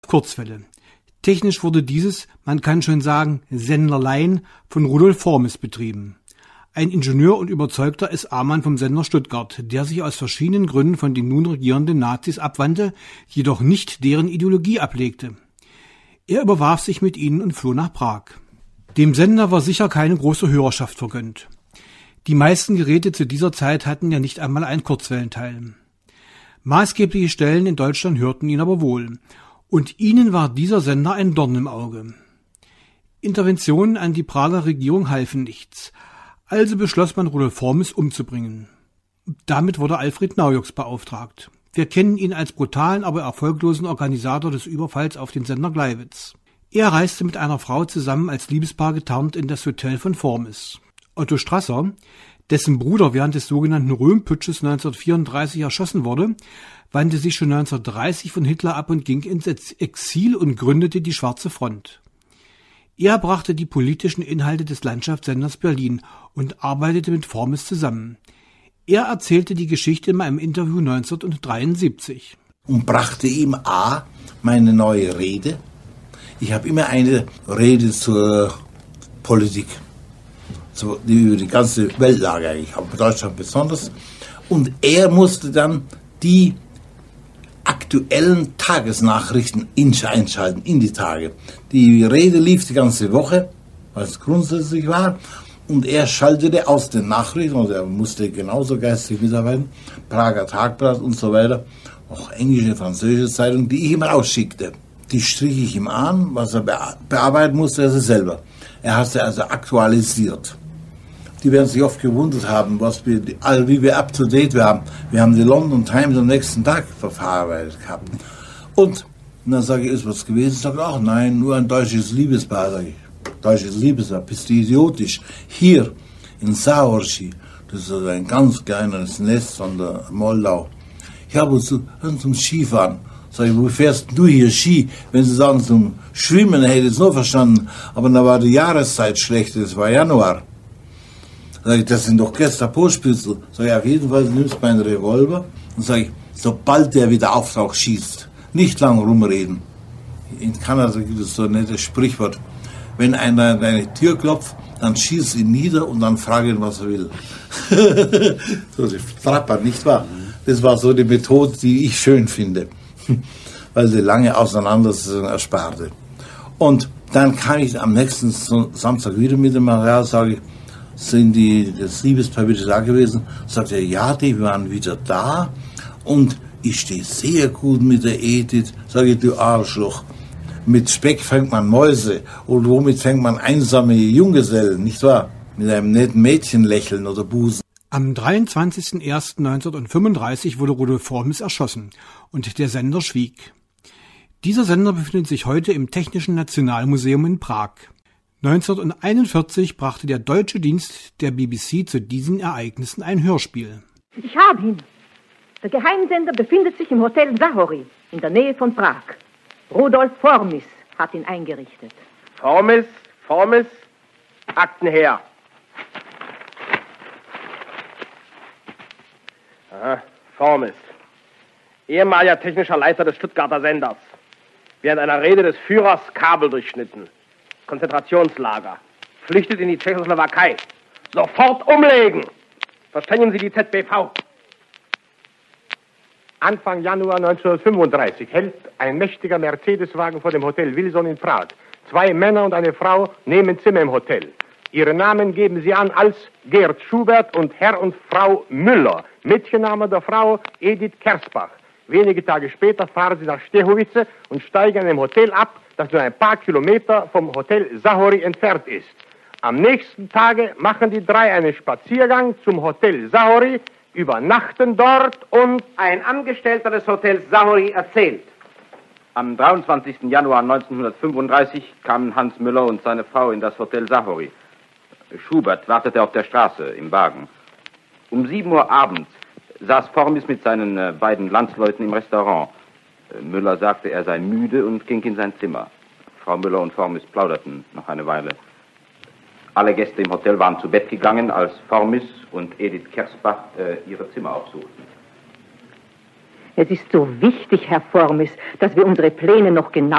Kurzwelle. Technisch wurde dieses, man kann schon sagen, Senderlein von Rudolf Vormis betrieben. Ein Ingenieur und überzeugter SA-Mann vom Sender Stuttgart, der sich aus verschiedenen Gründen von den nun regierenden Nazis abwandte, jedoch nicht deren Ideologie ablegte. Er überwarf sich mit ihnen und floh nach Prag. Dem Sender war sicher keine große Hörerschaft vergönnt. Die meisten Geräte zu dieser Zeit hatten ja nicht einmal einen Kurzwellenteil. Maßgebliche Stellen in Deutschland hörten ihn aber wohl. Und ihnen war dieser Sender ein Dorn im Auge. Interventionen an die Prager Regierung halfen nichts. Also beschloss man, Rudolf Vormis umzubringen. Damit wurde Alfred Naujoks beauftragt. Wir kennen ihn als brutalen, aber erfolglosen Organisator des Überfalls auf den Sender Gleiwitz. Er reiste mit einer Frau zusammen als Liebespaar getarnt in das Hotel von Vormis. Otto Strasser, dessen Bruder während des sogenannten Röhm-Putsches 1934 erschossen wurde, wandte sich schon 1930 von Hitler ab und ging ins Exil und gründete die Schwarze Front. Er brachte die politischen Inhalte des Landschaftssenders Berlin und arbeitete mit Vormis zusammen. Er erzählte die Geschichte in einem Interview 1973. Und brachte ihm meine neue Rede. Ich habe immer eine Rede zur Politik, über die ganze Weltlage eigentlich, aber Deutschland besonders. Und er musste dann die aktuellen Tagesnachrichten einschalten in die Tage. Die Rede lief die ganze Woche, was grundsätzlich war, und er schaltete aus den Nachrichten, und er musste genauso geistig mitarbeiten, Prager Tagblatt und so weiter, auch englische, französische Zeitungen, die ich ihm rausschickte. Die strich ich ihm an, was er bearbeiten musste, er selber. Er hat sie also aktualisiert. Die werden sich oft gewundert haben, wie wir up to date waren. Wir haben die London Times am nächsten Tag verarbeitet gehabt. Und dann sage ich, ist was gewesen? Sagt er, ach nein, nur ein deutsches Liebespaar. Sage ich, deutsches Liebespaar, bist du idiotisch? Hier in Sahorschi, das ist ein ganz kleines Nest von der Moldau. Ja, wozu? Zum Skifahren. Sag ich, wo fährst du hier Ski? Wenn Sie sagen zum Schwimmen, hätte ich es nur verstanden. Aber da war die Jahreszeit schlecht, es war Januar. Sag ich, das sind doch Gestapo-Spitzel. Sag ich, auf jeden Fall nimmst du meinen Revolver und sag ich, sobald der wieder auftaucht, schießt. Nicht lang rumreden. In Kanada gibt es so ein nettes Sprichwort. Wenn einer an deine Tür klopft, dann schieß ihn nieder und dann frage ihn, was er will. So die Trapper, nicht wahr? Das war so die Methode, die ich schön finde. Weil sie lange Auseinandersetzungen ersparte. Und dann kam ich am nächsten Samstag wieder mit dem Material, sage ich, sind das Liebespaar wieder da gewesen? Sagt er, ja, die waren wieder da und ich stehe sehr gut mit der Edith. Sage ich, du Arschloch, mit Speck fängt man Mäuse und womit fängt man einsame Junggesellen, nicht wahr? Mit einem netten Mädchenlächeln oder Busen. Am 23.01.1935 wurde Rudolf Vormis erschossen und der Sender schwieg. Dieser Sender befindet sich heute im Technischen Nationalmuseum in Prag. 1941 brachte der deutsche Dienst der BBC zu diesen Ereignissen ein Hörspiel. Ich habe ihn. Der Geheimsender befindet sich im Hotel Sahory in der Nähe von Prag. Rudolf Vormis hat ihn eingerichtet. Vormis, Akten her. Aha, Vormis, ehemaliger technischer Leiter des Stuttgarter Senders. Während einer Rede des Führers Kabel durchschnitten. Konzentrationslager. Flüchtet in die Tschechoslowakei. Sofort umlegen! Verständigen Sie die ZBV. Anfang Januar 1935 hält ein mächtiger Mercedes-Wagen vor dem Hotel Wilson in Prag. 2 Männer und eine Frau nehmen Zimmer im Hotel. Ihre Namen geben sie an als Gerd Schubert und Herr und Frau Müller. Mädchenname der Frau Edith Kersbach. Wenige Tage später fahren sie nach Stehowice und steigen in einem Hotel ab, das nur ein paar Kilometer vom Hotel Sahory entfernt ist. Am nächsten Tage machen die 3 einen Spaziergang zum Hotel Sahory, übernachten dort und... Ein Angestellter des Hotels Sahory erzählt. Am 23. Januar 1935 kamen Hans Müller und seine Frau in das Hotel Sahory. Schubert wartete auf der Straße im Wagen. Um 7 Uhr abends saß Vormis mit seinen beiden Landsleuten im Restaurant. Müller sagte, er sei müde und ging in sein Zimmer. Frau Müller und Vormis plauderten noch eine Weile. Alle Gäste im Hotel waren zu Bett gegangen, als Vormis und Edith Kersbach ihre Zimmer aufsuchten. Es ist so wichtig, Herr Formis, dass wir unsere Pläne noch genau